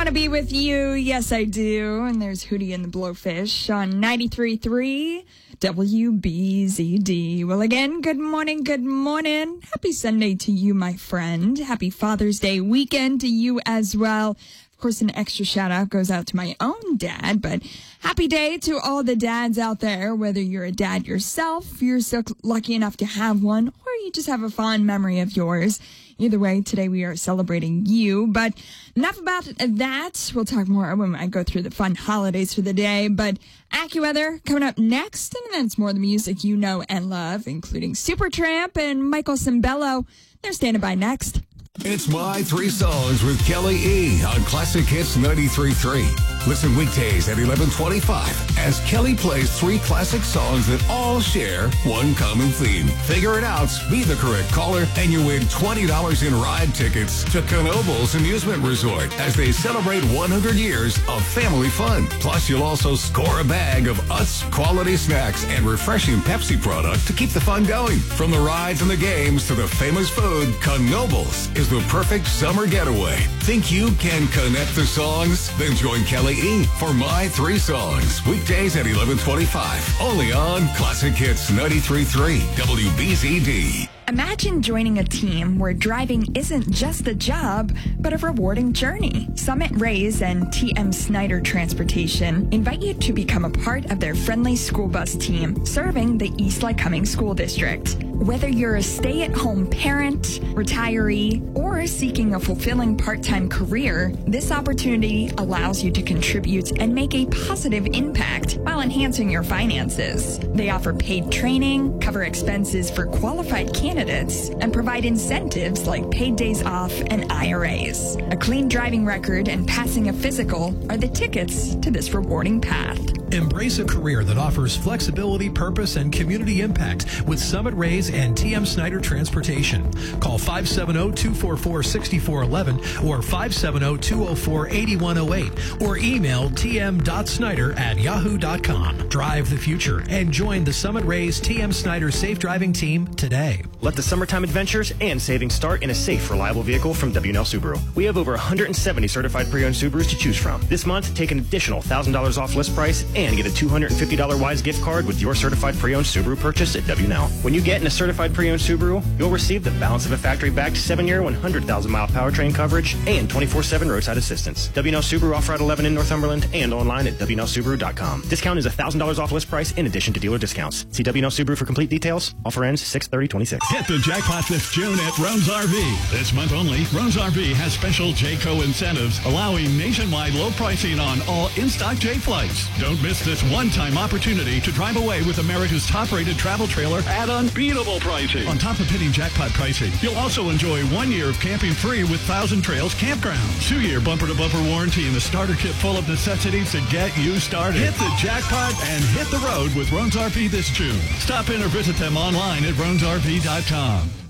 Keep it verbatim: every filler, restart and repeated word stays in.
want to be with you. Yes, I do. And there's Hootie and the Blowfish on ninety-three point three W B Z D. Well, again, good morning, good morning. Happy Sunday to you, my friend. Happy Father's Day weekend to you as well. Of course, an extra shout out goes out to my own dad, but happy day to all the dads out there, whether you're a dad yourself, you're so lucky enough to have one, or you just have a fond memory of yours. Either way, today we are celebrating you. But enough about that. We'll talk more when I go through the fun holidays for the day. But AccuWeather coming up next, and then it's more of the music you know and love, including Supertramp and Michael Cimbello. They're standing by next. It's My Three Songs with Kelly E. on Classic Hits ninety-three point three. Listen weekdays at eleven twenty-five as Kelly plays three classic songs that all share one common theme. Figure it out, be the correct caller, and you win twenty dollars in ride tickets to Knoebels Amusement Resort as they celebrate one hundred years of family fun. Plus, you'll also score a bag of Utz quality snacks and refreshing Pepsi product to keep the fun going. From the rides and the games to the famous food, Knoebels is the perfect summer getaway. Think you can connect the songs? Then join Kelly E. for My Three Songs. Weekdays at eleven twenty-five. Only on Classic Hits ninety-three point three W B Z D. Imagine joining a team where driving isn't just a job, but a rewarding journey. Summit Rays and T M Snyder Transportation invite you to become a part of their friendly school bus team serving the East Lycoming School District. Whether you're a stay-at-home parent, retiree, or seeking a fulfilling part-time career, this opportunity allows you to contribute and make a positive impact while enhancing your finances. They offer paid training, cover expenses for qualified candidates, and provide incentives like paid days off and I R As. A clean driving record and passing a physical are the tickets to this rewarding path. Embrace a career that offers flexibility, purpose, and community impact with Summit Rays and T M Snyder Transportation. Call five seven zero, two four four, six four one one or five seven zero, two zero four, eight one zero eight or email t m dot snyder at yahoo dot com. Drive the future and join the Summit Rays T M Snyder Safe Driving Team today. Let the summertime adventures and savings start in a safe, reliable vehicle from W and L Subaru. We have over one hundred seventy certified pre-owned Subarus to choose from. This month, take an additional one thousand dollars off list price and get a two hundred fifty dollars Wise gift card with your certified pre-owned Subaru purchase at W and L. When you get in a certified pre-owned Subaru, you'll receive the balance of a factory-backed seven-year, one hundred thousand mile powertrain coverage and twenty-four seven roadside assistance. W and L Subaru off Route eleven in Northumberland and online at w n l subaru dot com. Discount is one thousand dollars off list price in addition to dealer discounts. See W and L Subaru for complete details. Offer ends six thirty twenty-six. Hit the jackpot this June at Rones R V. This month only, Rones R V has special Jayco incentives allowing nationwide low pricing on all in-stock J flights. Don't miss this one-time opportunity to drive away with America's top-rated travel trailer at unbeatable pricing. On top of hitting jackpot pricing, you'll also enjoy one year of camping free with Thousand Trails Campground. Two-year bumper-to-bumper warranty and a starter kit full of necessities to get you started. Hit the jackpot and hit the road with Rones R V this June. Stop in or visit them online at rones r v dot com.